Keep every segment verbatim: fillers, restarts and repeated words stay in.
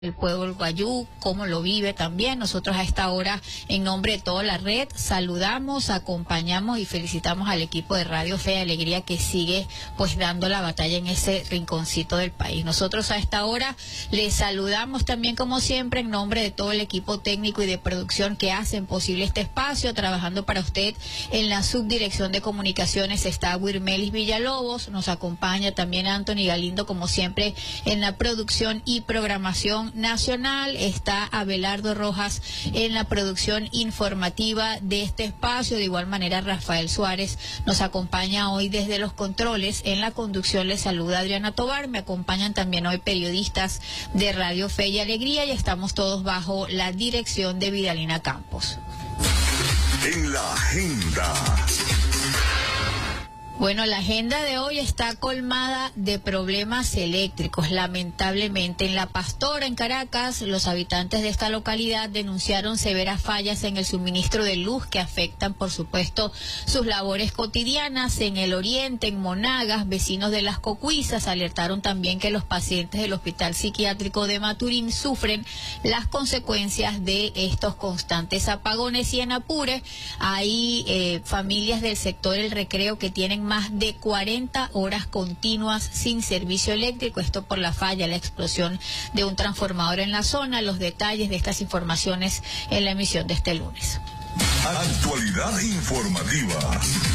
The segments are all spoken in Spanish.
el pueblo guayú, cómo lo vive también. Nosotros a esta hora, en nombre de toda la red, saludamos, acompañamos y felicitamos al equipo de Radio Fe y Alegría que sigue pues dando la batalla en ese rinconcito del país. Nosotros a esta hora les saludamos también, como siempre, en nombre de todo el equipo técnico y de producción que hacen posible este espacio. Trabajando para usted en la subdirección de comunicaciones está Wirmelis Villalobos, nos acompaña también Anthony Galindo, como siempre, en la producción y programación nacional. Está Abelardo Rojas en la producción informativa de este espacio. De igual manera, Rafael Suárez nos acompaña hoy desde los controles. En la conducción les saluda Adriana Tobar. Me acompañan también hoy periodistas de Radio Fe y Alegría y estamos todos bajo la dirección de Vidalina Campos. En la agenda. Bueno, la agenda de hoy está colmada de problemas eléctricos. Lamentablemente, en La Pastora, en Caracas, los habitantes de esta localidad denunciaron severas fallas en el suministro de luz que afectan, por supuesto, sus labores cotidianas. En el oriente, en Monagas, vecinos de Las Cocuizas alertaron también que los pacientes del Hospital Psiquiátrico de Maturín sufren las consecuencias de estos constantes apagones. Y en Apure hay eh, familias del sector El Recreo que tienen más de cuarenta horas continuas sin servicio eléctrico, esto por la falla, la explosión de un transformador en la zona. Los detalles de estas informaciones en la emisión de este lunes. Actualidad informativa.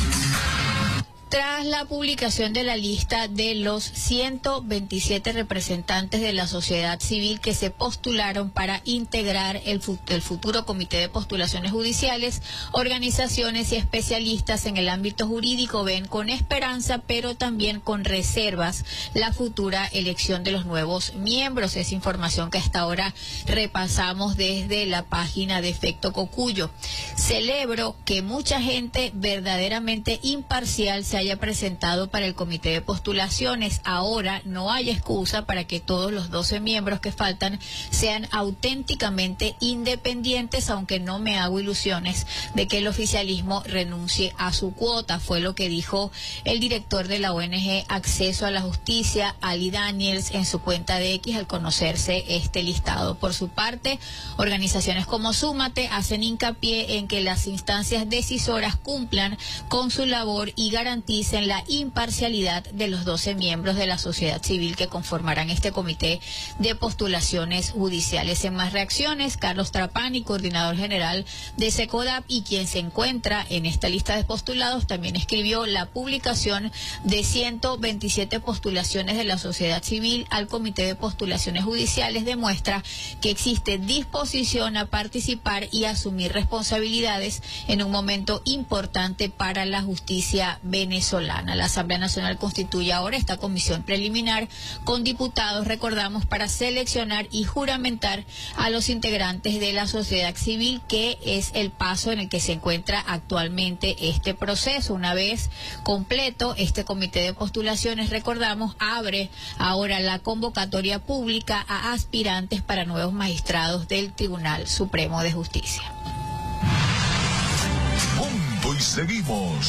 Tras la publicación de la lista de los ciento veintisiete representantes de la sociedad civil que se postularon para integrar el, fu el futuro Comité de Postulaciones Judiciales, organizaciones y especialistas en el ámbito jurídico ven con esperanza, pero también con reservas, la futura elección de los nuevos miembros. Es información que hasta ahora repasamos desde la página de Efecto Cocuyo. Celebro que mucha gente verdaderamente imparcial se haya presentado para el comité de postulaciones. Ahora no hay excusa para que todos los doce miembros que faltan sean auténticamente independientes, aunque no me hago ilusiones de que el oficialismo renuncie a su cuota, fue lo que dijo el director de la O N G Acceso a la Justicia, Ali Daniels, en su cuenta de X al conocerse este listado. Por su parte, organizaciones como Súmate hacen hincapié en que las instancias decisoras cumplan con su labor y garanticen la imparcialidad de los doce miembros de la sociedad civil que conformarán este comité de postulaciones judiciales. En más reacciones, Carlos Trapani, coordinador general de SECODAP y quien se encuentra en esta lista de postulados, también escribió: la publicación de ciento veintisiete postulaciones de la sociedad civil al comité de postulaciones judiciales demuestra que existe disposición a participar y asumir responsabilidades en un momento importante para la justicia venezolana. La Asamblea Nacional constituye ahora esta comisión preliminar con diputados, recordamos, para seleccionar y juramentar a los integrantes de la sociedad civil, que es el paso en el que se encuentra actualmente este proceso. Una vez completo, este comité de postulaciones, recordamos, abre ahora la convocatoria pública a aspirantes para nuevos magistrados del Tribunal Supremo de Justicia. Punto y seguimos.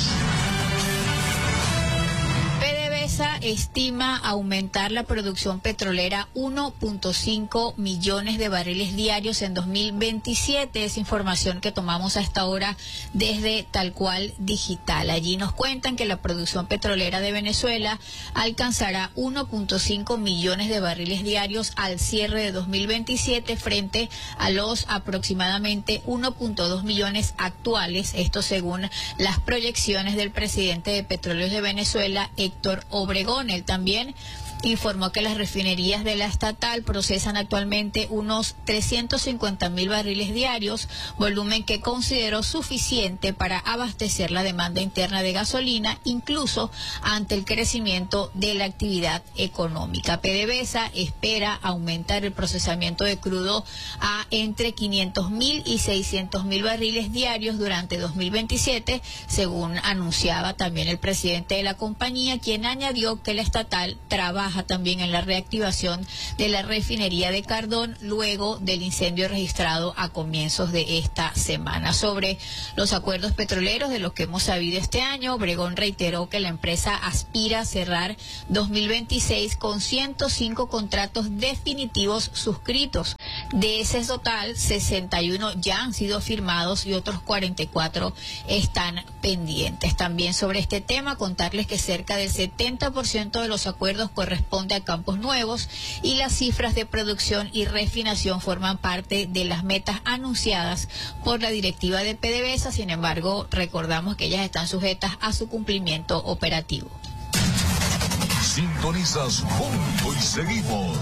PDVSA estima aumentar la producción petrolera uno punto cinco millones de barriles diarios en dos mil veintisiete. Es información que tomamos hasta ahora desde Tal Cual Digital. Allí nos cuentan que la producción petrolera de Venezuela alcanzará uno punto cinco millones de barriles diarios al cierre de dos mil veintisiete frente a los aproximadamente uno punto dos millones actuales. Esto según las proyecciones del presidente de Petróleos de Venezuela, Héctor Obregón. Él también informó que las refinerías de la estatal procesan actualmente unos trescientos cincuenta mil barriles diarios, volumen que consideró suficiente para abastecer la demanda interna de gasolina, incluso ante el crecimiento de la actividad económica. PDVSA espera aumentar el procesamiento de crudo a entre quinientos mil y seiscientos mil barriles diarios durante dos mil veintisiete, según anunciaba también el presidente de la compañía, quien añadió que la estatal trabaja trabaja también en la reactivación de la refinería de Cardón luego del incendio registrado a comienzos de esta semana. Sobre los acuerdos petroleros de los que hemos sabido este año, Obregón reiteró que la empresa aspira a cerrar dos mil veintiséis con ciento cinco contratos definitivos suscritos. De ese total, sesenta y uno ya han sido firmados y otros cuarenta y cuatro están pendientes. También sobre este tema, contarles que cerca del setenta por ciento de los acuerdos corresponde a campos nuevos y las cifras de producción y refinación forman parte de las metas anunciadas por la directiva de PDVSA. Sin embargo, recordamos que ellas están sujetas a su cumplimiento operativo. Sintonizas Punto y seguimos.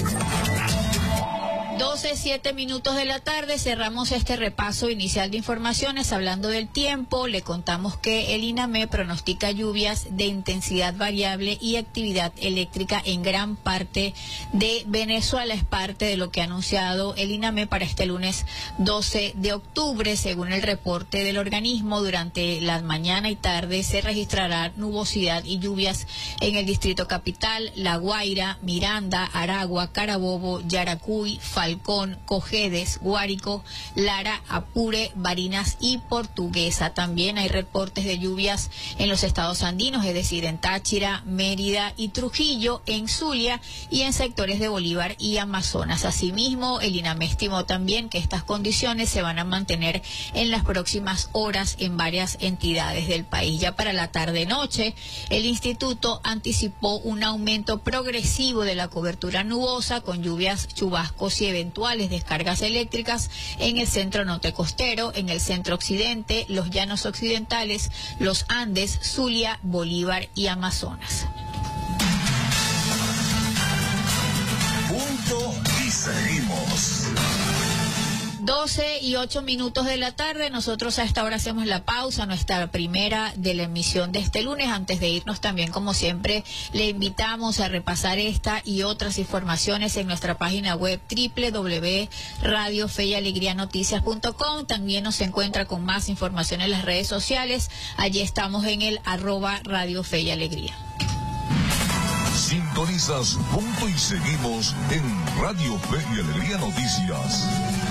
doce, siete minutos de la tarde, cerramos este repaso inicial de informaciones. Hablando del tiempo, le contamos que el INAME pronostica lluvias de intensidad variable y actividad eléctrica en gran parte de Venezuela. Es parte de lo que ha anunciado el INAME para este lunes doce de octubre. Según el reporte del organismo, durante la mañana y tarde se registrará nubosidad y lluvias en el Distrito Capital, La Guaira, Miranda, Aragua, Carabobo, Yaracuy, Falcón, Cojedes, Guárico, Lara, Apure, Barinas y Portuguesa. También hay reportes de lluvias en los estados andinos, es decir, en Táchira, Mérida y Trujillo, en Zulia y en sectores de Bolívar y Amazonas. Asimismo, el INAME estimó también que estas condiciones se van a mantener en las próximas horas en varias entidades del país. Ya para la tarde-noche, el instituto anticipó un aumento progresivo de la cobertura nubosa con lluvias, chubascos y eventuales descargas eléctricas en el centro norte costero, en el centro occidente, los llanos occidentales, los Andes, Zulia, Bolívar y Amazonas. Punto y seguimos. doce y ocho minutos de la tarde, nosotros a esta hora hacemos la pausa, nuestra primera de la emisión de este lunes. Antes de irnos también, como siempre, le invitamos a repasar esta y otras informaciones en nuestra página web doble u doble u doble u punto radio fe y alegría noticias punto com. También nos encuentra con más información en las redes sociales. Allí estamos en el arroba Radio Fe y Alegría. Sintonizas Punto y seguimos en Radio Fe y Alegría Noticias.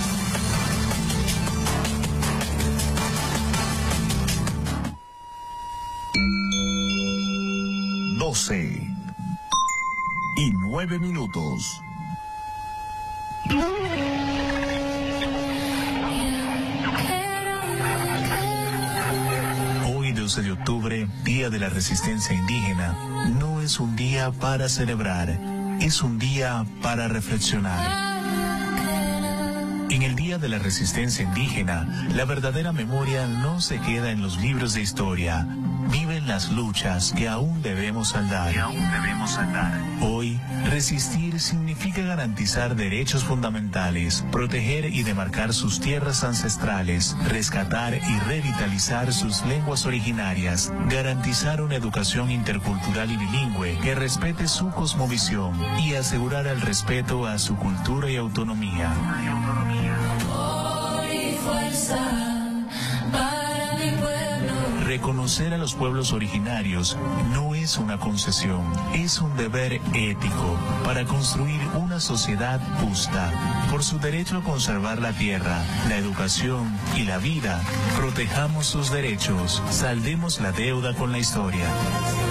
doce y nueve minutos. Hoy, doce de octubre, Día de la Resistencia Indígena, no es un día para celebrar, es un día para reflexionar. En el Día de la Resistencia Indígena, la verdadera memoria no se queda en los libros de historia, viven las luchas que aún debemos saldar. Que aún debemos saldar. Hoy, resistir significa garantizar derechos fundamentales, proteger y demarcar sus tierras ancestrales, rescatar y revitalizar sus lenguas originarias, garantizar una educación intercultural y bilingüe que respete su cosmovisión y asegurar el respeto a su cultura y autonomía. Reconocer a los pueblos originarios no es una concesión, es un deber ético para construir una sociedad justa. Por su derecho a conservar la tierra, la educación y la vida, protejamos sus derechos, saldemos la deuda con la historia.